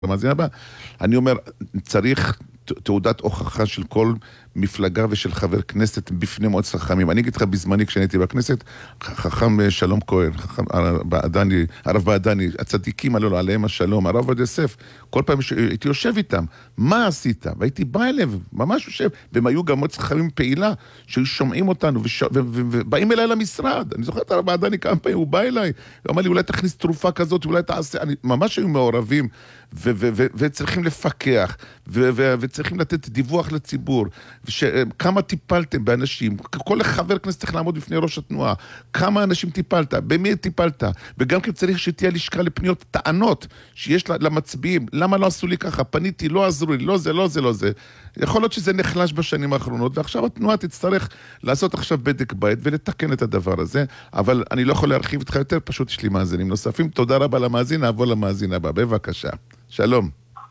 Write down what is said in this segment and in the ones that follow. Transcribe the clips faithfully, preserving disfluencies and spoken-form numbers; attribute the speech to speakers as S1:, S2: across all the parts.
S1: המאזין הבא, אני אומר, צריך תעודת הוכחה של כל מפלגה ושל חבר כנסת בפני מועצת חכמים. אני אגיד לך בזמני כשאני הייתי בכנסת, חכם שלום כהן, חכם בעדני, הרב בעדני, הצדיקים עלו עליהם השלום, הרב עובדיה יוסף, כל פעם הייתי יושב איתם, מה עשית? והייתי בא אליהם, ממש יושב, והם היו גם מועצת חכמים פעילה, שהיו שומעים אותנו ובאים אליי למשרד. אני זוכר את הרב בעדני כמה פעמים, הוא בא אליי, הוא אמר לי, אולי תכניס תרופה כזאת, אולי תעשה, אני ממש היו מעורבים, וצריכים לפקח, וצריכים לתת דיווח לציבור, כמה טיפלתם באנשים, כל חבר כנסת צריך לעמוד בפני ראש התנועה, כמה אנשים טיפלת, במי טיפלת, וגם כן צריך שתהיה לשכה לפניות טענות שיש למצביעים, למה לא עשו לי ככה, פניתי, לא עזרו לי, לא זה, לא זה, לא זה. יכול להיות שזה נחלש בשנים האחרונות, ועכשיו התנועה תצטרך לעשות עכשיו בדק בית ולתקן את הדבר הזה, אבל אני לא יכול להרחיב איתך יותר, פשוט יש לי מאזינים נוספים. תודה רבה למאזין, נעבור למאזין הבא, בבקשה. שלום.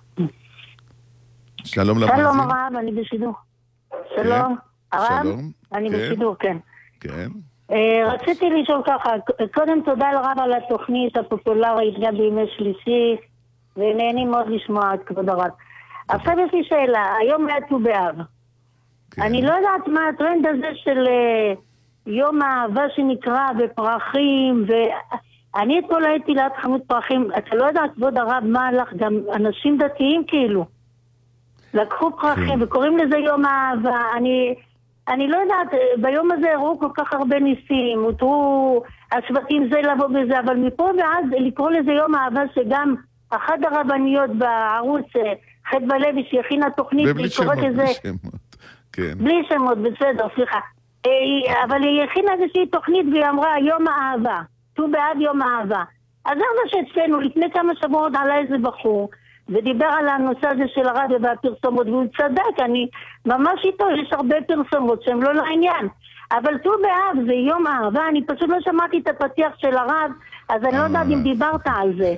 S1: שלום למאזין.
S2: שלום הרב, אני בשידור. שלום, הרב, אני בשידור, כן.
S1: כן.
S2: רציתי לשאול ככה, קודם תודה לרב על התוכנית הפופולרית גם בימי שלישי, ונהנים מאוד לשמוע את כבוד הרב. עכשיו יש לי שאלה, היום היה ט"ו באב. אני לא יודעת מה הטרנד הזה של יום האהבה שנקרא בפרחים, ואני אתמול הייתי ליד חנות פרחים, אתה לא יודעת כבוד הרב מה הלך, גם אנשים דתיים כאילו. לקחו פרחים וקוראים לזה יום האהבה. אני, אני לא יודעת, ביום הזה הראו כל כך הרבה ניסים, הותרו השבטים זה לבוא בזה, אבל מפה ועד לקרוא לזה יום האהבה, שגם אחת הרבניות בערוץ חדווה לוי שהכינה תוכנית,
S1: ובלי שמות, לזה... בלי שמות, כן.
S2: בלי שמות, בסדר, סליחה. אבל היא הכינה איזושהי תוכנית והיא אמרה יום האהבה, ט"ו באב יום האהבה. אז זה מה שאצלנו, לפני כמה שבועות עלה איזה בחור, ודיבר על הנושא הזה של הרדיו והפרסומות, והוא צדק, אני ממש איתו, יש הרבה פרסומות שהן לא לעניין. אבל ט"ו באב זה יום אהבה, אני פשוט לא שמעתי את הפתיח של הרב, אז אני לא יודעת אם דיברת על זה.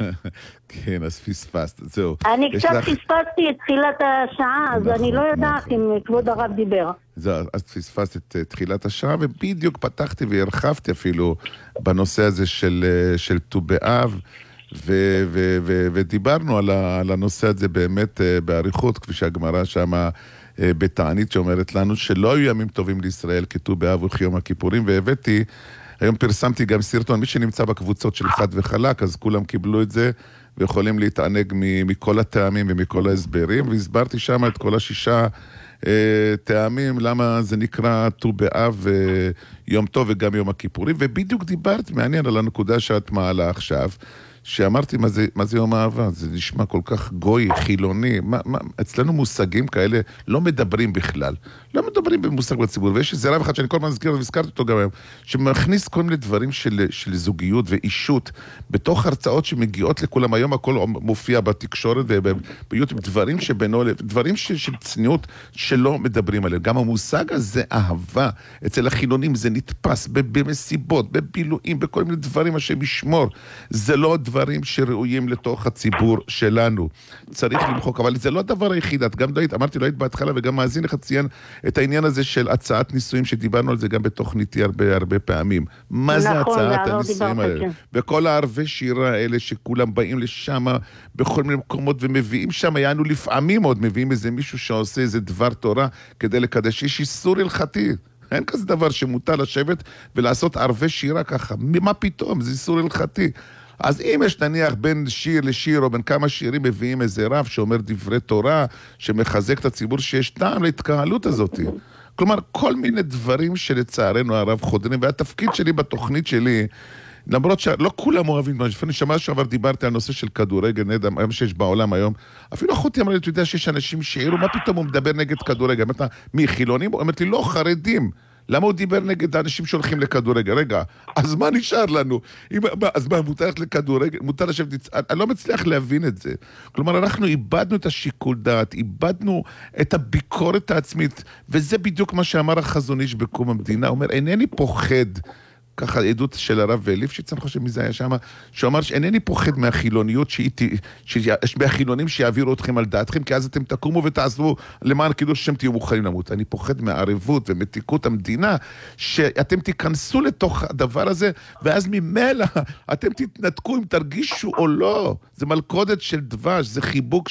S1: כן, אז פספסת, זהו.
S2: אני קצת פספסתי את תחילת השעה, אז אני לא יודעת אם כבוד הרב דיבר.
S1: זהו, אז פספסת את תחילת השעה, ובדיוק פתחתי והרחבתי אפילו בנושא הזה של ט"ו באב, ו- ו- ו- ודיברנו על, ה- על הנושא הזה באמת uh, בעריכות, כפי שהגמרא שמה uh, בתענית שאומרת לנו שלא היו ימים טובים לישראל כט"ו באב וכיום הכיפורים, והבאתי, היום פרסמתי גם סרטון, מי שנמצא בקבוצות של חד וחלק, אז כולם קיבלו את זה, ויכולים להתענג מ- מכל הטעמים ומכל ההסברים, והסברתי שם את כל השישה uh, טעמים, למה זה נקרא ט"ו באב uh, יום טוב וגם יום הכיפורים, ובדיוק דיברת, מעניין על הנקודה שאת מעלה עכשיו, שאמרתי, מה זה, מה זה יום אהבה? זה נשמע כל כך גוי, חילוני. מה, מה, אצלנו מושגים כאלה לא מדברים בכלל. לא מדברים במושג בציבור. ויש איזה רב אחד שאני כל הזמן מזכיר, והזכרתי אותו גם היום, שמכניס כל מיני דברים של, של זוגיות ואישות, בתוך הרצאות שמגיעות לכולם. היום הכל מופיע בתקשורת וביוטיוב, דברים שבינו, דברים של, של צניעות שלא מדברים עליהם. גם המושג הזה, אהבה, אצל החילונים זה נתפס במסיבות, בבילויים, בכל מיני דברים השם ישמור. זה לא דברים שראויים לתוך הציבור שלנו. צריך למחוק, אבל זה לא הדבר היחיד. את גם דעת, אמרתי, לא היית בהתחלה, וגם מאזין לך ציין את העניין הזה של הצעת נישואים, שדיברנו על זה גם בתוכניתי הרבה הרבה פעמים. מה זה הצעת הנישואים האלה? וכל הערבי שירה האלה שכולם באים לשם, בכל מיני מקומות, ומביאים שם, יענו לפעמים עוד, מביאים איזה מישהו שעושה איזה דבר תורה, כדי לקדש. יש איסור הלכתי. אין כזה דבר שמותר לשבת ולעשות ערבי שירה ככה. מה פתאום? זה איסור הלכתי. אז אם יש נניח בין שיר לשיר או בין כמה שירים מביאים איזה רב שאומר דברי תורה, שמחזק את הציבור, שיש טעם להתקהלות הזאת. כלומר, כל מיני דברים שלצערנו הרב חודרים, והתפקיד שלי בתוכנית שלי, למרות שלא כולם אוהבים, לפני שמע שעבר דיברתי על נושא של כדורגל, נדע, מה שיש בעולם היום, אפילו אחותי אמרה לי, אתה יודע שיש אנשים שעירו, מה פתאום הוא מדבר נגד כדורגל? אמרת, מי חילונים? אמרת לי, לא, חרדים. למה הוא דיבר נגד האנשים שהולכים לכדורגל? רגע, אז מה נשאר לנו? אז מה, מותר ללכת לכדורגל? מותר לשבת... אני לא מצליח להבין את זה. כלומר, אנחנו איבדנו את השיקול דעת, איבדנו את הביקורת העצמית, וזה בדיוק מה שאמר החזון איש בקום המדינה. הוא אומר, אינני פוחד ככה עדות של הרב ליפשיץ, אני חושב מזה היה שם, שאומר שאינני פוחד מהחילוניות, שיש מהחילונים שיעבירו אתכם על דעתכם, כי אז אתם תקומו ותעזרו למען קידוש השם תהיו מוכנים למות. אני פוחד מהערבות ומתיקות המדינה, שאתם תיכנסו לתוך הדבר הזה, ואז ממילא אתם תתנתקו אם תרגישו או לא. זה מלכודת של דבש, זה חיבוק